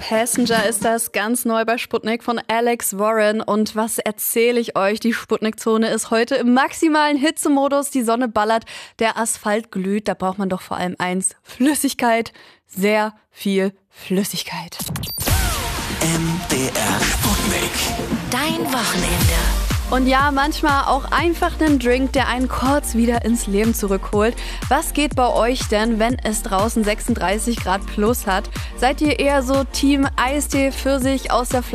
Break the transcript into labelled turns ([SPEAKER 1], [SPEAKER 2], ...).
[SPEAKER 1] Passenger ist das ganz neu bei Sputnik von Alex Warren. Und was erzähle ich euch? Die Sputnik-Zone ist heute im maximalen Hitzemodus. Die Sonne ballert, der Asphalt glüht. Da braucht man doch vor allem eins: Flüssigkeit. Sehr viel Flüssigkeit.
[SPEAKER 2] MDR Sputnik.
[SPEAKER 3] Dein Wochenende.
[SPEAKER 1] Und ja, manchmal auch einfach einen Drink, der einen kurz wieder ins Leben zurückholt. Was geht bei euch denn, wenn es draußen 36 Grad plus hat? Seid ihr eher so Team Eistee, Pfirsich aus der Flasche?